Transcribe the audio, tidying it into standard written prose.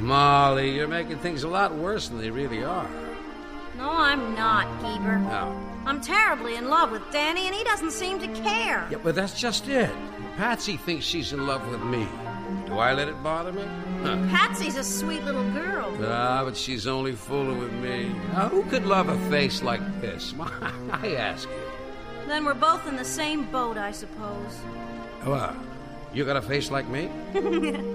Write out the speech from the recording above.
Molly, you're making things a lot worse than they really are. No, I'm not, Keeper. No. I'm terribly in love with Danny, and he doesn't seem to care. Yeah, but that's just it. Patsy thinks she's in love with me. Do I let it bother me? Huh. Patsy's a sweet little girl. But she's only fooling with me. Now, who could love a face like this? I ask you. Then we're both in the same boat, I suppose. Well, you got a face like me?